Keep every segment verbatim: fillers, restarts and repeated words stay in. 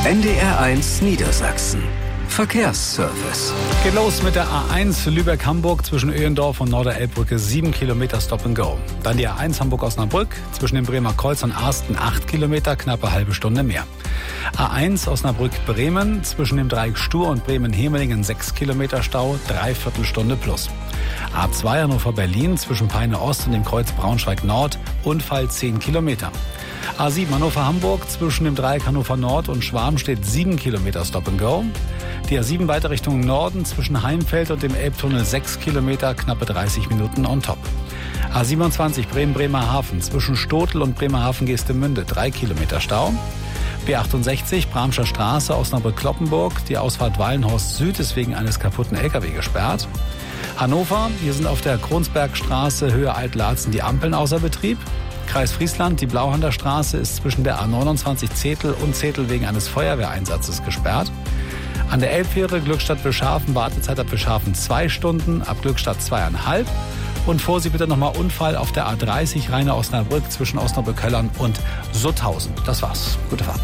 N D R eins Niedersachsen. Verkehrsservice. Geht los mit der A eins Lübeck-Hamburg zwischen Öhendorf und Norderelbbrücke, sieben Kilometer Stop and Go. Dann die A eins Hamburg-Osnabrück zwischen dem Bremer Kreuz und Arsten, acht Kilometer, knappe halbe Stunde mehr. A eins Osnabrück-Bremen zwischen dem Dreieck Stur und Bremen-Hemelingen, sechs Kilometer Stau, dreiviertel Stunde plus. A zwei Hannover-Berlin zwischen Peine Ost und dem Kreuz Braunschweig-Nord, Unfall zehn Kilometer. A sieben Hannover-Hamburg zwischen dem Dreieck Hannover Nord und Schwarmstedt, sieben Kilometer Stop and Go. Die A sieben weiter Richtung Norden zwischen Heimfeld und dem Elbtunnel, sechs Kilometer, knappe dreißig Minuten on top. A siebenundzwanzig Bremen-Bremerhaven zwischen Stotel und Bremerhaven-Geestemünde, drei Kilometer Stau. B achtundsechzig Bramscher Straße, Osnabrück-Kloppenburg. Die Ausfahrt Wallenhorst Süd ist wegen eines kaputten L K W gesperrt. Hannover, hier sind auf der Kronsbergstraße Höhe Alt-Laatzen die Ampeln außer Betrieb. Kreis Friesland, die Blauhander Straße ist zwischen der A neunundzwanzig Zetel und Zetel wegen eines Feuerwehreinsatzes gesperrt. An der Elbfähre Glückstadt-Wilschafen, Wartezeit ab Wilschafen zwei Stunden, ab Glückstadt zweieinhalb. Und Vorsicht bitte nochmal Unfall auf der A dreißig Rheine-Osnabrück zwischen Osnabrück-Höllern und Sutthausen. Das war's. Gute Fahrt.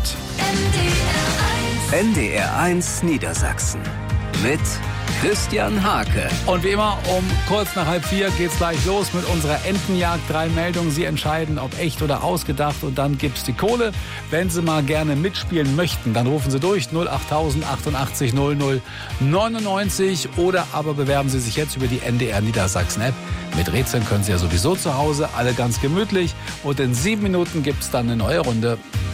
N D R eins Niedersachsen mit Christian Hake. Und wie immer, um kurz nach halb vier geht's gleich los mit unserer Entenjagd. Drei Meldungen. Sie entscheiden, ob echt oder ausgedacht. Und dann gibt's die Kohle. Wenn Sie mal gerne mitspielen möchten, dann rufen Sie durch null acht null null achtundachtzig null null neunundneunzig oder aber bewerben Sie sich jetzt über die N D R Niedersachsen App. Mit Rätseln können Sie ja sowieso zu Hause, alle ganz gemütlich. Und in sieben Minuten gibt's dann eine neue Runde.